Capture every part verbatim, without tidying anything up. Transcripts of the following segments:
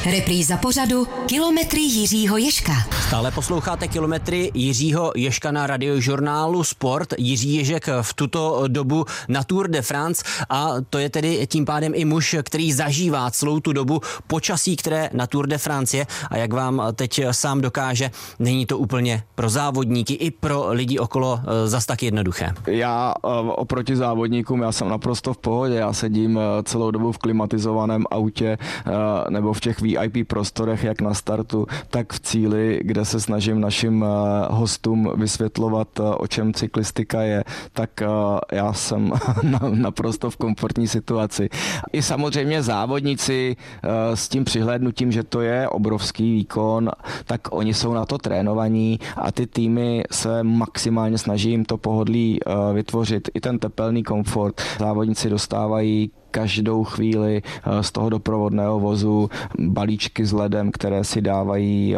Repríza pořadu Kilometry Jiřího Ježka. Stále posloucháte Kilometry Jiřího Ježka na radiožurnálu Sport. Jiří Ježek v tuto dobu na Tour de France a to je tedy tím pádem i muž, který zažívá celou tu dobu počasí, které na Tour de France je, a jak vám teď sám dokáže, není to úplně pro závodníky i pro lidi okolo zas tak jednoduché. Já oproti závodníkům, já jsem naprosto v pohodě, já sedím celou dobu v klimatizovaném autě nebo v těch V I P prostorech, jak na startu, tak v cíli, kde se snažím našim hostům vysvětlovat, o čem cyklistika je, tak já jsem naprosto v komfortní situaci. I samozřejmě závodníci s tím přihlédnutím, že to je obrovský výkon, tak oni jsou na to trénovaní a ty týmy se maximálně snaží jim to pohodlí vytvořit, i ten tepelný komfort. Závodníci dostávají každou chvíli z toho doprovodného vozu balíčky s ledem, které si dávají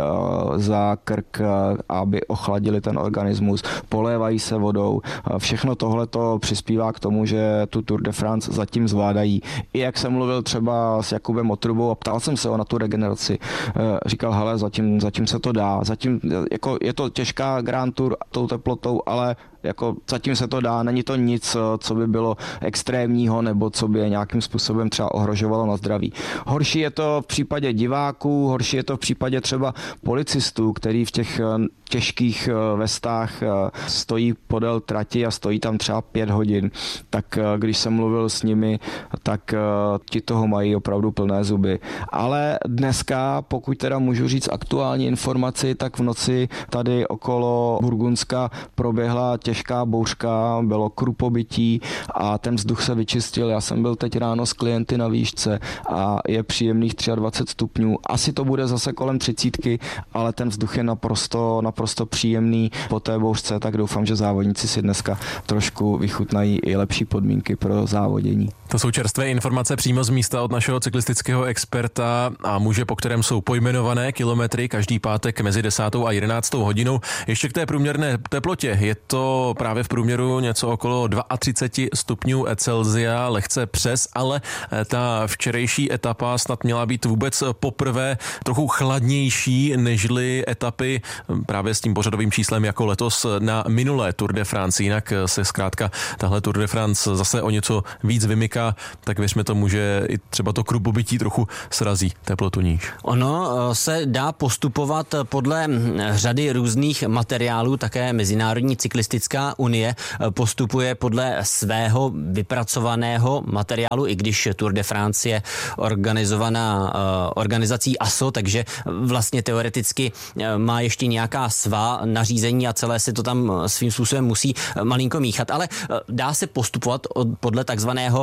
za krk, aby ochladili ten organismus, polévají se vodou. Všechno tohle to přispívá k tomu, že tu Tour de France zatím zvládají. I jak jsem mluvil třeba s Jakubem Otrubou a ptal jsem se ho na tu regeneraci, říkal, hele, zatím, zatím se to dá. Zatím, jako je to těžká Grand Tour tou teplotou, ale jako zatím se to dá, není to nic, co by bylo extrémního nebo co by je nějakým způsobem třeba ohrožovalo na zdraví. Horší je to v případě diváků, horší je to v případě třeba policistů, který v těch těžkých vestách stojí podél trati a stojí tam třeba pět hodin. Tak když jsem mluvil s nimi, tak ti toho mají opravdu plné zuby. Ale dneska, pokud teda můžu říct aktuální informaci, tak v noci tady okolo Burgundska proběhla těžká bouřka, bylo krupobytí a ten vzduch se vyčistil. Já jsem byl teď ráno s klienty na výšce a je příjemných dvacet tři stupňů. Asi to bude zase kolem třicítky, ale ten vzduch je naprosto, naprosto příjemný po té bouřce, tak doufám, že závodníci si dneska trošku vychutnají i lepší podmínky pro závodění. To jsou čerstvé informace přímo z místa od našeho cyklistického experta a muže, po kterém jsou pojmenované kilometry každý pátek mezi desátou a jedenáctou hodinou. Ještě k té průměrné teplotě. Je to právě v průměru něco okolo třicet dva stupňů Celsia, lehce přes, ale ta včerejší etapa snad měla být vůbec poprvé trochu chladnější nežli etapy právě s tím pořadovým číslem jako letos na minulé Tour de France. Jinak se zkrátka tahle Tour de France zase o něco víc vymyká, tak věřme tomu, že i třeba to krupobytí trochu srazí teplotu níž. Ono se dá postupovat podle řady různých materiálů, také Mezinárodní cyklistická unie postupuje podle svého vypracovaného materiálu, i když Tour de France je organizovaná organizací A S O, takže vlastně teoreticky má ještě nějaká svá nařízení a celé se to tam svým způsobem musí malinko míchat, ale dá se postupovat podle takzvaného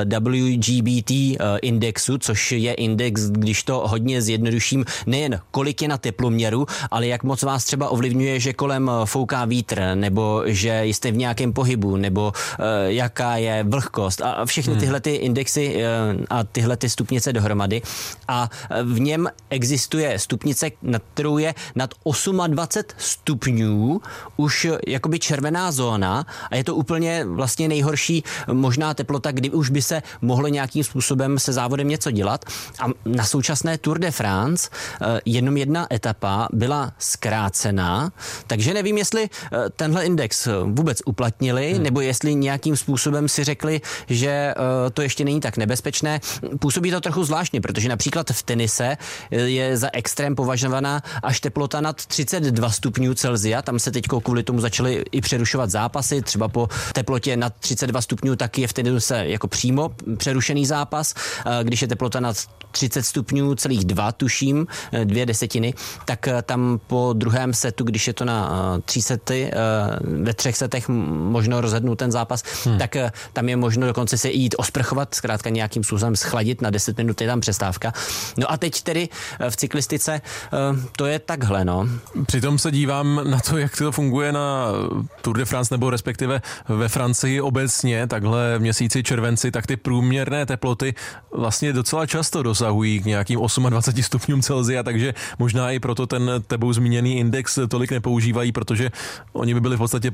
W G B T indexu, což je index, když to hodně zjednoduším, nejen kolik je na teploměru, ale jak moc vás třeba ovlivňuje, že kolem fouká vítr, nebo že jste v nějakém pohybu, nebo jaká je vlhkost a všechny tyhle ty indexy a tyhle ty stupnice dohromady. A v něm existuje stupnice, nad kterou je nad dvacet osm stupňů už jakoby červená zóna a je to úplně vlastně nejhorší možná teplota, kdy už by se mohlo nějakým způsobem se závodem něco dělat. A na současné Tour de France jenom jedna etapa byla zkrácená, takže nevím, jestli tenhle index vůbec uplatnili, hmm. nebo jestli nějakým způsobem si řekli, že to ještě není tak nebezpečné. Působí to trochu zvláštně, protože například v tenise je za extrém považovaná až teplota nad třicet dva stupňů Celsia. Tam se teď kvůli tomu začaly i přerušovat zápasy. Třeba po teplotě nad třicet dva stupňů tak je v tenise jako přímo přerušený zápas. Když je teplota nad třicet stupňů celých dva, tuším, dvě desetiny, tak tam po druhém setu, když je to na tři sety, ve třech setech možno rozhodnout ten zápas, hmm. tak tam je možno dokonce se jít osprchovat, zkrátka nějakým způsobem schladit, na deset minut je tam přestávka. No a teď tedy v cyklistice to je takhle, no. Přitom se dívám na to, jak to funguje na Tour de France, nebo respektive ve Francii obecně, takhle v měsíci červenci, tak ty průměrné teploty vlastně docela často dosahují k nějakým dvacet osm stupňům Celsia, takže možná i proto ten tebou zmíněný index tolik nepoužívají, protože oni by byli v podstatě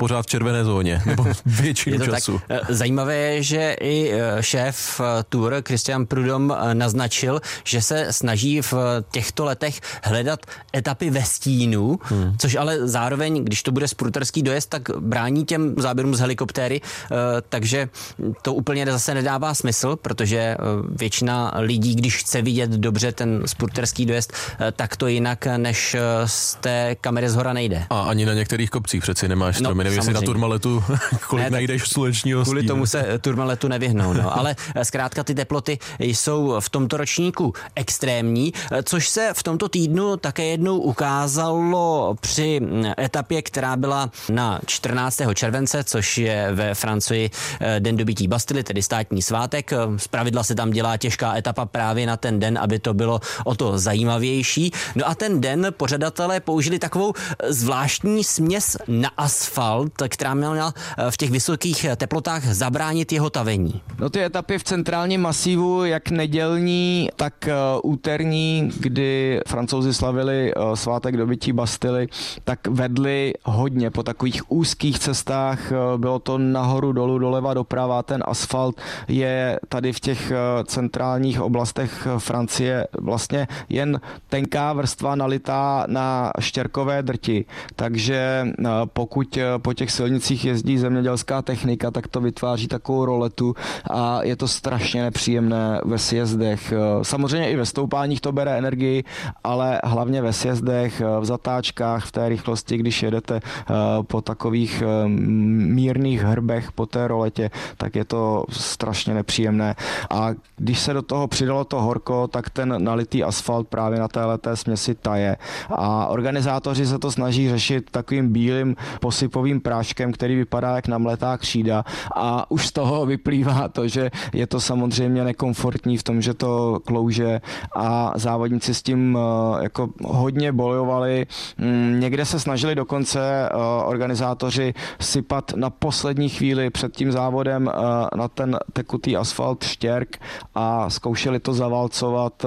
pořád v červené zóně, nebo většinu je času. Tak. Zajímavé je, že i šéf Tour Christian Prudhomme naznačil, že se snaží v těchto letech hledat etapy ve stínu, hmm. což ale zároveň, když to bude sprinterský dojezd, tak brání těm záběrům z helikoptéry, takže to úplně zase nedává smysl, protože většina lidí, když chce vidět dobře ten sprinterský dojezd, tak to jinak než z té kamery zhora nejde. A ani na některých kopcích přeci nemáš stromy. No, Nevím, jestli na Turmaletu kolik ne, najdeš slunečního stínu. Kvůli tomu se Turmaletu nevyhnou. No. Ale zkrátka ty teploty jsou v tomto ročníku extrémní, což se v tomto týdnu také jednou ukázalo při etapě, která byla na čtrnáctého července, což je ve Francii den dobytí Bastily, tedy státní svátek. Zpravidla se tam dělá těžká etapa právě na ten den, aby to bylo o to zajímavější. No a ten den pořadatelé použili takovou zvláštní směs na asfalt, která měla v těch vysokých teplotách zabránit jeho tavení. No ty etapy v centrálním masívu, jak nedělní, tak úterní, kdy Francouzi slavili svátek dobytí Bastily, tak vedli hodně po takových úzkých cestách. Bylo to nahoru, dolů, doleva, doprava. Ten asfalt je tady v těch centrálních oblastech Francie vlastně jen tenká vrstva nalitá na štěrkové drti. Takže pokud po těch silnicích jezdí zemědělská technika, tak to vytváří takovou roletu a je to strašně nepříjemné ve sjezdech. Samozřejmě i ve stoupáních to bere energii, ale hlavně ve sjezdech, v zatáčkách, v té rychlosti, když jedete po takových mírných hrbech po té roletě, tak je to strašně nepříjemné. A když se do toho přidalo to horko, tak ten nalitý asfalt právě na téhleté směsi taje. A organizátoři se to snaží řešit takovým bílým posypovým práškem, který vypadá jak namletá křída, a už z toho vyplývá to, že je to samozřejmě nekomfortní v tom, že to klouže a závodníci s tím jako hodně bojovali. Někde se snažili dokonce organizátoři sypat na poslední chvíli před tím závodem na ten tekutý asfalt štěrk a zkoušeli to zavalcovat,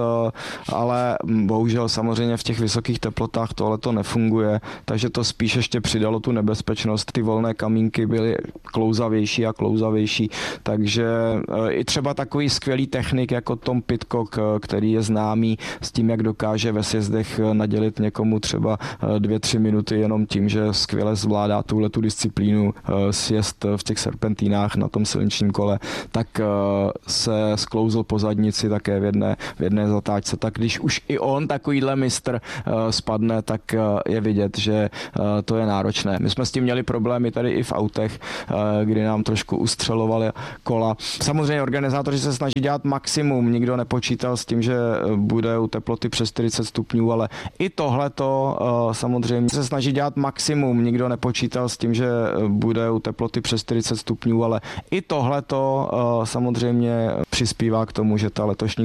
ale bohužel samozřejmě v těch vysokých teplotách tohle to nefunguje, takže to spíš ještě přidalo tu nebezpečnost. Ty volné kamínky byly klouzavější a klouzavější, takže i třeba takový skvělý technik jako Tom Pidcock, který je známý s tím, jak dokáže ve sjezdech nadělit někomu třeba dvě, tři minuty jenom tím, že skvěle zvládá tuhletu disciplínu sjezd v těch serpentínách na tom silničním kole, tak se sklouzl po zadnici také v jedné, v jedné zatáčce. Tak když už i on, takovýhle mistr, spadne, tak je vidět, že to je náročné. My jsme s tím měli problémy tady i v autech, kdy nám trošku ustřelovali kola. Samozřejmě organizátoři se snaží dělat maximum, nikdo nepočítal s tím, že bude u teploty přes čtyřicet stupňů, ale i tohleto samozřejmě se snaží dělat maximum, nikdo nepočítal s tím, že bude u teploty přes čtyřicet stupňů, ale i tohleto samozřejmě přispívá k tomu, že ta letošní